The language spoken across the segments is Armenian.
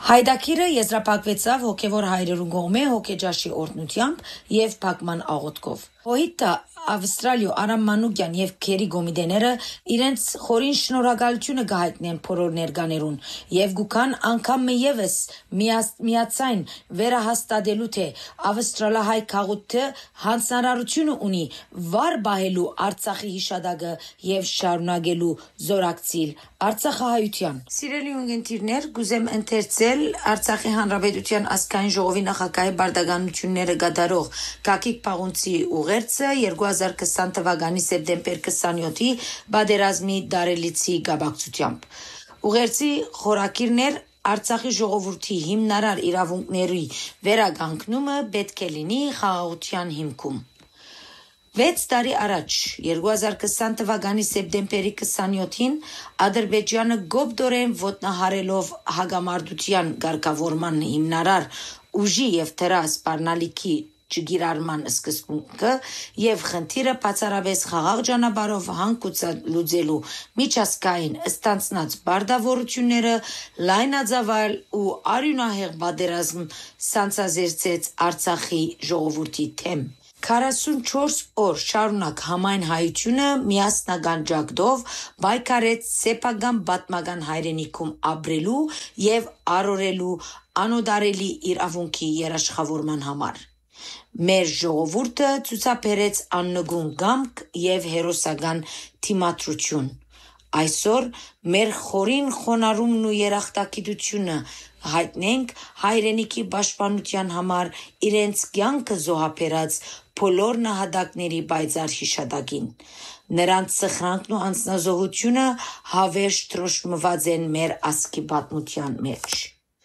Հայդակիրը եզրափակվեցավ հոգևոր հայրերու կողմէ հոգեջաշի օրհնութեամբ եւ փակման աղոթքով։ Հոհիտը Ավստրալիո Արամ Մանուկյան եւ Քերի Գոմիդեները իրենց խորին շնորհակալությունը կհայտնեն բոլոր ներկաներուն եւ գուքան անգամ եւս միացայն վերահաստատելու թե ավստրալահայ քաղուտը հանձնարարությունը ունի վար բահելու Արցախի հիշադակը եւ շարունակելու զորակցիլ Արցախահայության։ Սիրելի ունգընտիրներ, գուզեմ ընթերցել Արցախի Հանրապետության ազգային ժողովի նախագահի բարդականությունները կատարող Գագիկ Պաղունցի ուղերձը 2020 թվականի սեպտեմբեր 27-ի բادرազմի դարելիցի կապակցությամբ։ Ուղերձի խորակիրներ Արցախի ժողովրդի հիմնարար իրավունքների վերականգնումը պետք է լինի խաղաղության հիմքում։ 6 տարի առաջ 2020 թվականի սեպտեմբերի 27-ին Ադրբեջանը գոբդորեն ոտնահարելով հագամարտության ղեկավարման հիմնարար ուժի եւ դրա սպառնալիքի չգիրառման սկզբունքը եւ խնդիրը բացառապես խաղաղ ճանապարհով հանգուցալուծելու միջազգային ստանցնած բարդավորությունները լայնածավալ ու արյունահեղ պատերազմ սանձազերծեց Արցախի ժողովրդի թեմ 44 օր շարունակ համայն հայությունը միասնական ջագդով բայկարեց սեփական պատմական հայրենիքում ապրելու եւ արորելու անօդարելի իրավունքի երաշխավորման համար։ Մեր ժողովուրդը ցուցաբերեց աննգուն կամք եւ հերոսական թիմադրություն։ Այսօր մեր խորին խոնարհումն ու երախտագիտությունը հայտնենք հայրենիքի պաշտպանության համար իրենց կյանքը զոհաբերած բոլոր նահատակների պայծառ հիշատակին։ Նրանց սխրանքն ու անձնազոհությունը հավերժ դրոշմված են մեր ազգի պատմության մեջ։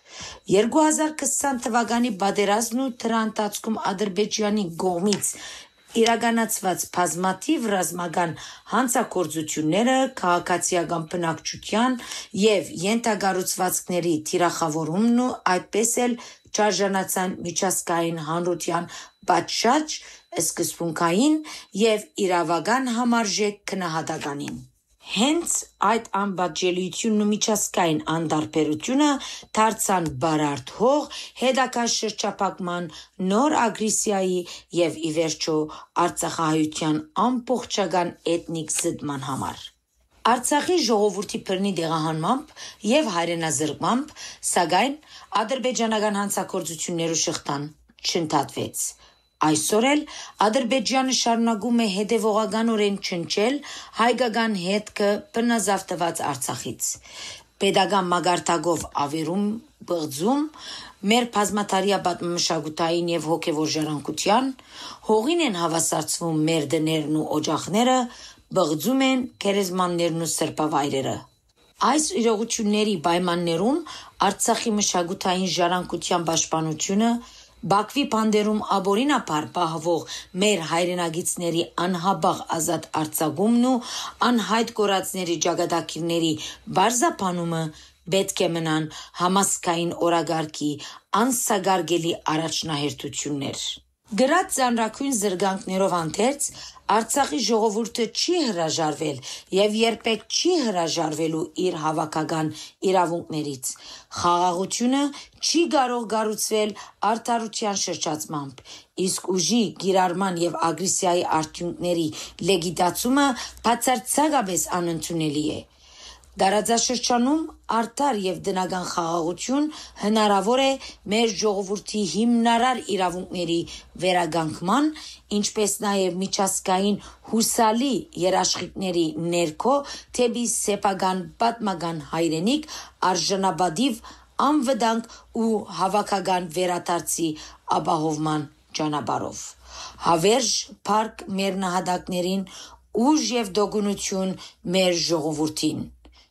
2020 թվականի պատերազմն ու դրա ընթացքում Ադրբեջանի կողմից իրականացված բազմաթիվ ռազմական հանցագործությունները քաղաքացիական բնակչության եւ յենթագառուցվածքների թիրախավորումն ու այդպես էլ չարժանացան միջազգային հանրության պատշաճ սկզբունքային եւ իրավական համարժեք քննադատականին։ Հենց այդ անբաժանելիությունն ու միջազգային անդարբերությունը դարձան բարարդ հող հետագա շրջափակման նոր ագրեսիայի եւ ի վերջո Արցախահայության ամբողջական էթնիկ զտման համար։ Արցախի ժողովրդի բռնի տեղահանմամբ եւ հայրենազրկմամբ, սակայն ադրբեջանական հանցագործություններու շղթան չընդհատվեց։ Այսօր էլ Ադրբեջանը շարունակում է հետևողականորեն չնչել հայկական հետքը բնազավթված Արցախից։ Պետական մագարտակով ավերում բղձում մեր բազմատարյա պատմամշակութային եւ հոգեվոր ժառանգության հողին են հավասարցվում մեր դներն ու օջախները, բղձում են գերեզմաններն ու սրբավայրերը։ Այս իրողությունների պայմաններում Արցախի մշակութային ժառանգության պաշտպանությունը Բաքվի բանդերում աբորինապար պահվող մեր հայրենագիցների անհաբաղ ազատ արձակումն ու անհայտ կորածների ճակատագիրների բարձրաբանումը պետք է մնան համասկային օրագարկի անսագարգելի առաջնահերթություններ։ Գրած ծանրակույն զրկանքներով անթերց Արցախի ժողովուրդը չի հրաժարվել եւ երբեք չի հրաժարվելու իր հավաքական իրավունքներից։ Խաղաղությունը չի կարող կառուցվել արդարության շրջացմամբ, իսկ ուժի, կիրառման եւ ագրեսիայի արդյունքների լեգիտացումը բացարձակապես անընդունելի է։ Դարաձաշրջանում արդար եւ դնական խաղաղություն հնարավոր է մեր ժողովրդի հիմնարար իրավունքների վերականգնման, ինչպես նաեւ միջազգային հուսալի երաշխիքների ներքո թեպի սեփական պատմական հայրենիք արժանապատիվ անվտանգ ու հավաքական վերադարձի ապահովման ճանապարհով։ Հավերժ փառք մեր նահատակներին, ուժ եւ դոգունություն մեր ժողովրդին։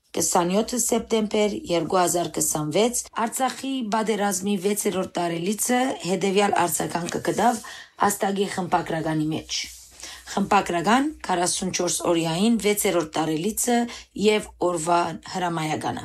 27 սեպտեմբեր 2026 Արցախի պատերազմի 6-րդ տարելիցը հետևյալ արձագանքը կդավ հաստակի խմբագրականի մեջ։ Խմբագրական 44 օրյային 6-րդ տարելիցը եւ օրվա հրամայականը։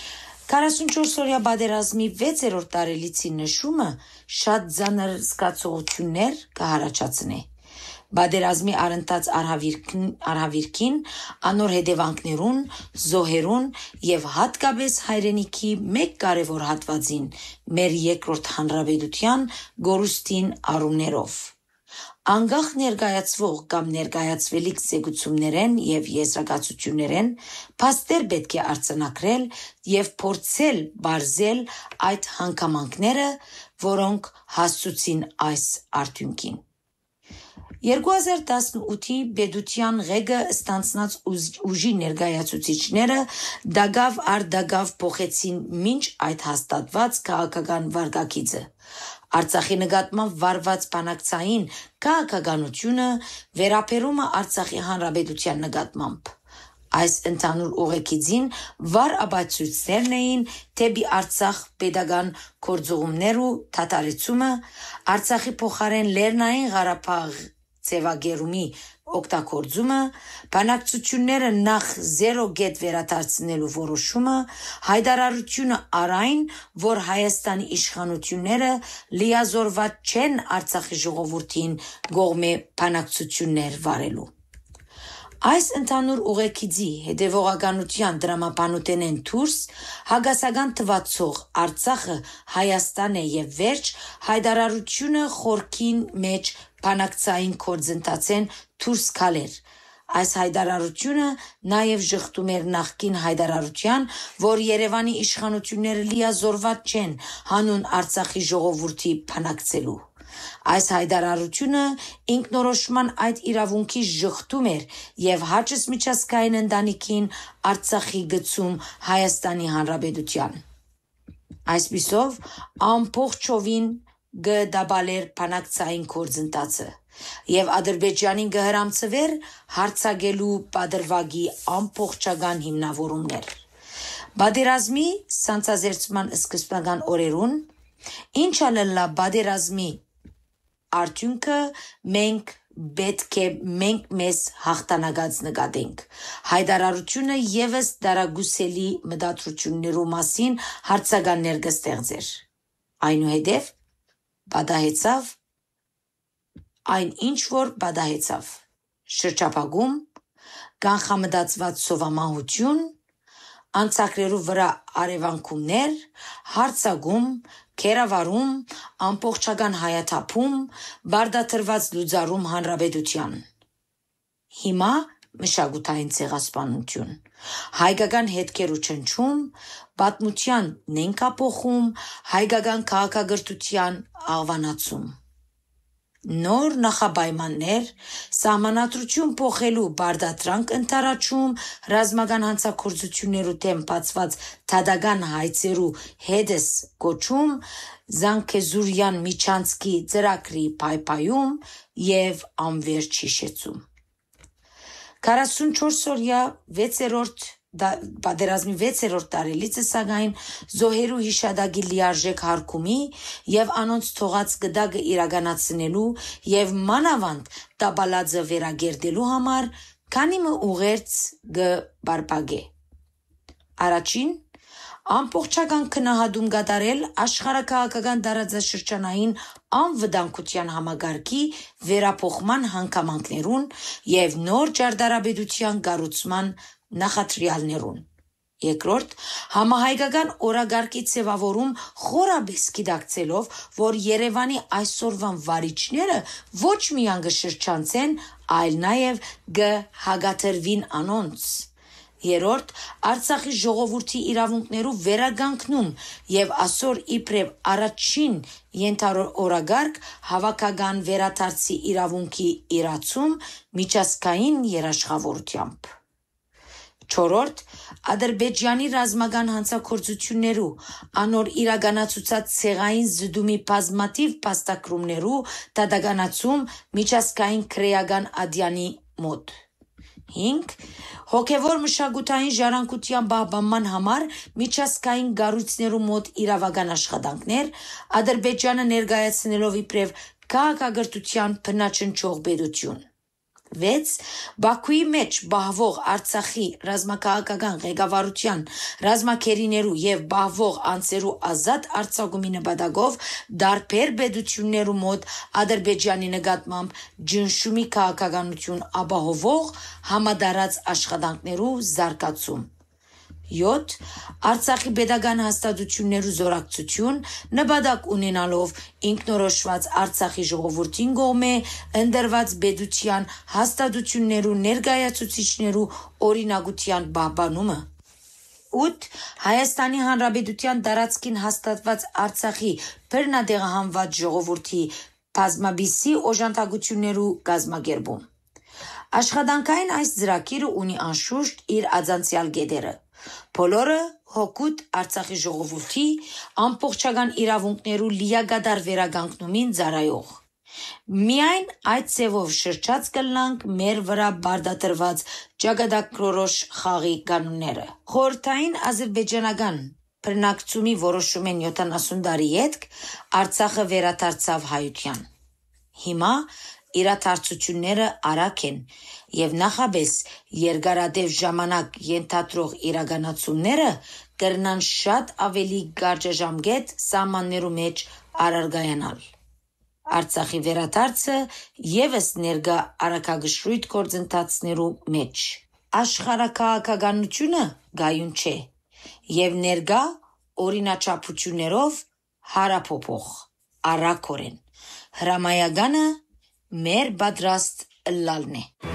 44 օրյա պատերազմի 6-րդ տարելիցի նշումը շատ ծանր զգացողություններ կհառաջացնի։ Բادرազմի առընթաց արհավիրքին, անոր հետևանքներուն, զոհերուն եւ հատկապես հայրենիքի մեկ կարևոր հատվածին, մեր երկրորդ հանրապետության գորուստին առումներով։ Անգախ ներկայացվող կամ ներկայացվելիք զեկուցումներեն եւ եզրակացություններեն փաստեր պետք է արձանագրել եւ փորձել բարձել այդ հանգամանքները, որոնք հասցուցին այս արդյունքին։ 2018-ի Պետության ղեկը ստանցնած ուժի ներկայացուցիչները դագավ առ դագավ փոխեցին մինչ այդ հաստատված քաղաքական վարքագիծը։ Արցախի նկատմամբ վարված բանակցային քաղաքականությունը վերապերումը Արցախի հանրապետության նկատմամբ։ Այս ընդհանուր ուղեկիցին վառ ապացույցներն էին դեպի Արցախ պետական գործողումներու դադարեցումը, Արցախի փոխարեն Լեռնային Ղարաբաղ ձևակերպումի օգտագործումը, բանակցությունները նախ 0 գետ վերադարձնելու որոշումը, հայտարարությունը այն, որ Հայաստանի իշխանությունները լիազորված չեն Արցախի ժողովրդին կողմէ բանակցություններ վարելու։ Այս ընդհանուր ուղեկիցի հետևողականության դրամապանութենեն դուրս հագասական թվացող Արցախը Հայաստան է եւ վերջ հայտարարությունը խորքին մեջ բանակցային գործընթացեն դուրս գալեր։ Այս հայտարարությունը նաև ժխտում էր նախկին հայտարարության, որ Երևանի իշխանությունները լիազորված չեն հանուն Արցախի ժողովրդի բանակցելու։ Այս հայտարարությունը ինքնորոշման այդ իրավունքի ժխտում էր եւ հաճս միջազգային ընտանիքին Արցախի գծում Հայաստանի Հանրապետության։ Այսպիսով ամբողջովին գդաբալեր բանակցային գործընթացը եւ Ադրբեջանին գհրամցվեր հարցակելու պատրվագի ամբողջական հիմնավորումներ։ Բادرազմի սանձազերծման սկզբնական օրերուն, ինչը լլա բادرազմի արդյունքը մենք պետք է մենք մեզ հաղթանակած նկատենք։ Հայտարարությունը եւս դարագուսելի մտադրություններու մասին հարցականներ կստեղծեր։ Այնուհետև պատահեցավ այն ինչ որ պատահեցավ։ Շրջապագում, կանխամտածված սովամահություն, անցակրերու վրա արևանքումներ, հարցակում, կերավարում, ամբողջական հայաթափում, բարդատրված լուծարում հանրապետության։ Հիմա մշակութային ցեղասպանություն, հայկական հետքերու չնչում, պատմության նենկապոխում, հայկական քաղաքագրթության աղվանացում։ Նոր նախապայմաններ, սահմանադրություն փոխելու բարդատրանք ընթարաչում, ռազմական հանցագործություններու դեմ բացված դատական հայցերու հետս կոչում, Զանգեզուրյան միջանցքի ծրագրի փայփայում եւ անվերջ հիշեցում։ 44-օրյա 6-րդ պատերազմի 6-րդ տարելիցը սակայն զոհերու հիշադակի լիարժեք հարգումի եւ անոնց թողած գդակը իրականացնելու եւ մանավանդ տաբալածը վերագերտելու համար քանի մը ուղերձ գբարբագե։ Առաջին ամբողջական քննադում կատարել աշխարհակաղակական տարածաշրջանային անվտանգության համագարկի վերափոխման հանգամանքներուն եւ նոր ճարտարապետության կառուցման նախադրյալներուն։ Երկրորդ, համահայկական օրագարկի ձևավորում խորաբես գիտակցելով, որ Երևանի այսօրվան վարիչները ոչ միայն կշրջանցեն, այլ նաև կհագաթրվին անոնց։ Երրորդ, Արցախի ժողովրդի իրավունքներու վերագանքնում եւ ասոր իբրև առաջին ենթաօրագարկ հավաքական վերադարձի իրավունքի իրացում միջազգային երաշխավորությամբ։ Չորրորդ, Ադրբեջանի ռազմական հանցագործություններու անոր իրականացուցած ցեղային զդումի բազմաթիվ փաստագրումներու դատականացում միջազգային քրեական ադյանի մոտ։ 5. Հոգևոր մշակութային ժառանգության պահպանման համար միջազգային կառույցներու մոտ իրավական աշխատանքներ, Ադրբեջանը ներկայացնելով իբրև քաղաքագրթության բնաճնչող պետություն։ 6. Բաքուի մեջ բահվող Արցախի ռազմաքաղաքական ղեկավարության ռազմաքերիներու եւ բահվող անձերու ազատ արձակումի նպատակով դարբեր պետություններու մոտ Ադրբեջանի նկատմամբ ջնշումի քաղաքականություն ապահովող համադարած աշխատանքներու զարգացում։ 7. Արցախի պետական հաստատություններու զորակցություն նպատակ ունենալով ինքնորոշված Արցախի ժողովրդին կողմէ ընդրված պետության հաստատություններու ներկայացուցիչներու օրինակության պահպանումը։ 8. Հայաստանի Հանրապետության տարածքին հաստատված Արցախի բռնատեղահանված ժողովրդի բազմաբիզի օժանդակություններու կազմակերպում։ Աշխատանքային այս ծրագիրը ունի անշուշտ իր աջակցյալ կետերը։ Բոլորը հօգուտ Արցախի ժողովրդի ամբողջական իրավունքներու լիակատար վերականգնումին ծառայող։ Միայն այդ ձևով շրջած կլանք մեր վրա բարդադրված ճակատագրորոշ խաղի կանոնները։ Խորհրդային ադրբեջանական բռնակցումի որոշումեն 70 տարի հետք Արցախը վերադարձավ հայության։ Հիմա իրադարձությունները արագ են եւ նախաբես երկարատև ժամանակ ենթադրող իրականացումները կրնան շատ ավելի կարճաժամկետ սահմաններու մեջ առարգայանալ։ Արցախի վերադարձը եւս ներկա արագագշռույթ գործընթացներու մեջ։ Աշխարհաքաղաքականությունը գայուն չէ եւ ներկա օրինաչափություններով հարափոփող արագորեն հրամայականը մեր պատրաստ ըլլալն է։